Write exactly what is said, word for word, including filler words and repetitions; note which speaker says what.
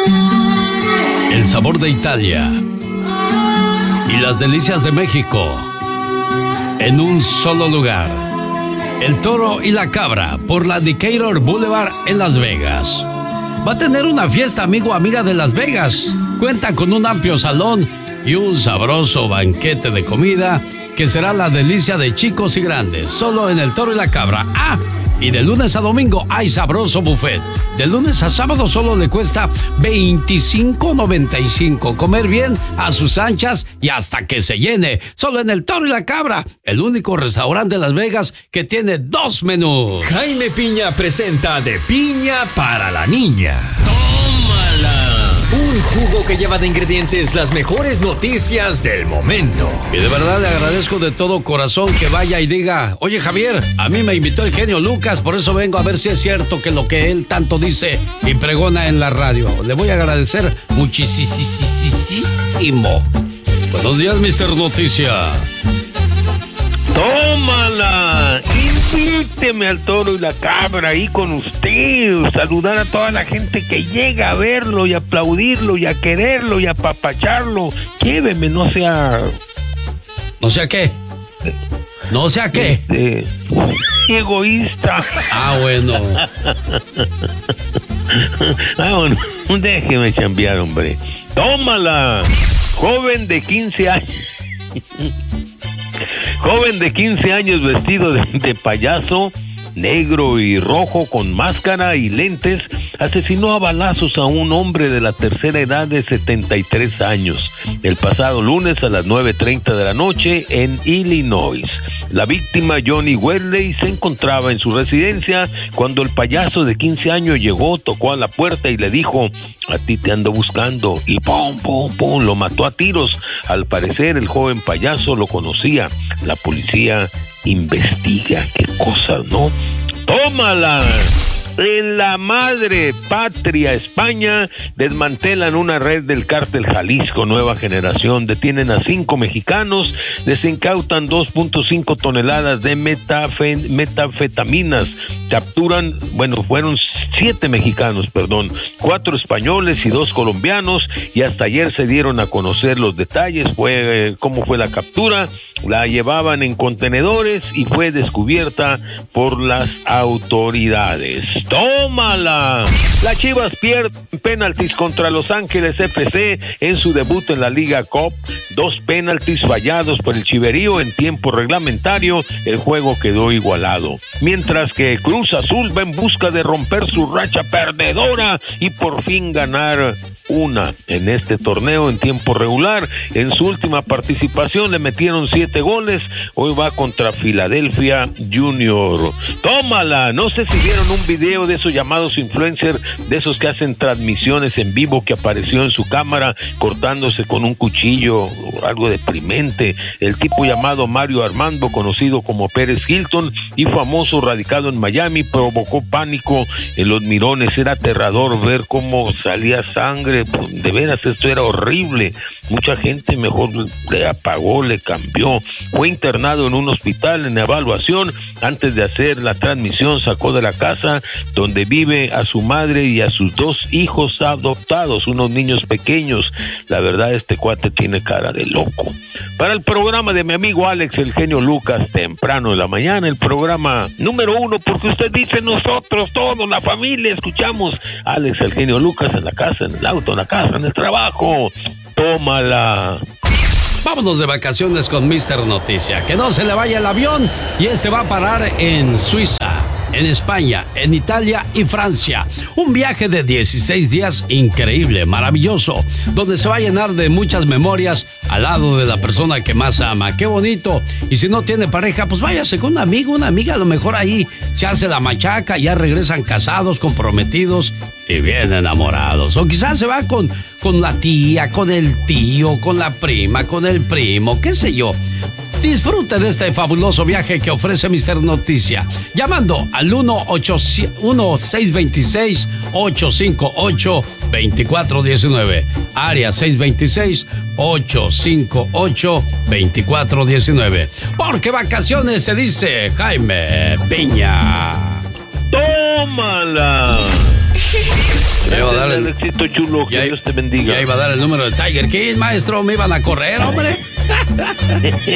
Speaker 1: El sabor de Italia y las delicias de México en un solo lugar. El Toro y la Cabra por la Decatur Boulevard en Las Vegas. Va a tener una fiesta, amigo o amiga de Las Vegas. Cuenta con un amplio salón y un sabroso banquete de comida que será la delicia de chicos y grandes, solo en El Toro y la Cabra. ¡Ah! Y de lunes a domingo hay sabroso buffet. De lunes a sábado solo le cuesta veinticinco noventa y cinco. Comer bien a sus anchas y hasta que se llene. Solo en El Toro y la Cabra, el único restaurante de Las Vegas que tiene dos menús.
Speaker 2: Jaime Piña presenta De Piña para la Niña. Un jugo que lleva de ingredientes las mejores noticias del momento.
Speaker 1: Y de verdad le agradezco de todo corazón que vaya y diga: oye, Javier, a mí me invitó el genio Lucas, por eso vengo a ver si es cierto que lo que él tanto dice y pregona en la radio. Le voy a agradecer muchísimo. Buenos días, mister Noticia.
Speaker 3: ¡Tómala! Invíteme al Toro y la Cabra ahí con usted. Saludar a toda la gente que llega a verlo y a aplaudirlo y a quererlo y a apapacharlo. Lléveme, no sea...
Speaker 1: ¿No sea qué? ¿No sea qué?
Speaker 3: Este, egoísta.
Speaker 1: Ah, bueno.
Speaker 3: Ah, bueno. Déjeme chambear, hombre. ¡Tómala! Joven de quince años... Joven de quince años vestido de, de payaso, negro y rojo con máscara y lentes, asesinó a balazos a un hombre de la tercera edad de setenta y tres años el pasado lunes a las nueve treinta de la noche en Illinois. La víctima, Johnny Wesley, se encontraba en su residencia cuando el payaso de quince años llegó, tocó a la puerta y le dijo: a ti te ando buscando, y pum, pum, pum, lo mató a tiros. Al parecer el joven payaso lo conocía. La policía investiga. Qué cosa, ¿no? ¡Tómala! En la madre patria, España, desmantelan una red del cártel Jalisco Nueva Generación, detienen a cinco mexicanos, les incautan dos punto cinco toneladas de metafe, metafetaminas, capturan, bueno, fueron siete mexicanos, perdón, cuatro españoles y dos colombianos, y hasta ayer se dieron a conocer los detalles, fue cómo fue la captura, la llevaban en contenedores y fue descubierta por las autoridades. ¡Tómala! Las Chivas pierden penaltis contra Los Ángeles F C en su debut en la Liga Cup. Dos penaltis fallados por el Chiverío en tiempo reglamentario. El juego quedó igualado. Mientras que Cruz Azul va en busca de romper su racha perdedora y por fin ganar una en este torneo en tiempo regular. En su última participación le metieron siete goles. Hoy va contra Philadelphia Junior. ¡Tómala! No sé si vieron un video de esos llamados influencers, de esos que hacen transmisiones en vivo, que apareció en su cámara cortándose con un cuchillo, algo deprimente. El tipo llamado Mario Armando, conocido como Pérez Hilton y famoso, radicado en Miami, provocó pánico en los mirones. Era aterrador ver cómo salía sangre. De veras, esto era horrible. Mucha gente mejor le apagó, le cambió. Fue internado en un hospital en evaluación. Antes de hacer la transmisión sacó de la casa donde vive a su madre y a sus dos hijos adoptados, unos niños pequeños. La verdad, este cuate tiene cara de loco. Para el programa de mi amigo Alex, el genio Lucas, temprano en la mañana, el programa número uno, porque usted dice nosotros, todos, la familia, escuchamos Alex, el genio Lucas, en la casa, en el auto, en la casa, en el trabajo. Tómala.
Speaker 1: Vámonos de vacaciones con mister Noticia. Que no se le vaya el avión y este va a parar en Suiza, en España, en Italia y Francia. Un viaje de dieciséis días increíble, maravilloso, donde se va a llenar de muchas memorias al lado de la persona que más ama. ¡Qué bonito! Y si no tiene pareja, pues váyase con un amigo, una amiga, a lo mejor ahí se hace la machaca, ya regresan casados, comprometidos y bien enamorados. O quizás se va con, con la tía, con el tío, con la prima, con el primo, qué sé yo. Disfrute de este fabuloso viaje que ofrece mister Noticia, llamando al uno seis dos seis, ocho cinco ocho, dos cuatro uno nueve, área seis dos seis, ocho cinco ocho, dos cuatro uno nueve. Porque vacaciones se dice Jaime Piña.
Speaker 3: ¡Tómala!
Speaker 1: Ya iba a dar
Speaker 3: el
Speaker 1: el,
Speaker 3: éxito, chulo. Que
Speaker 1: ya,
Speaker 3: Dios te bendiga.
Speaker 1: Ya iba a dar el número de Tiger King, maestro. Me iban a correr, hombre.